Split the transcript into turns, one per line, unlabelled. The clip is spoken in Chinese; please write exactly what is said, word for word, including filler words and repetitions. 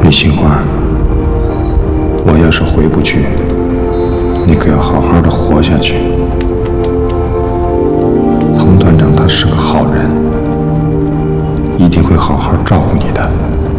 李杏花，我要是回不去，你可要好好的活下去。彭团长他是个好人，一定会好好照顾你的。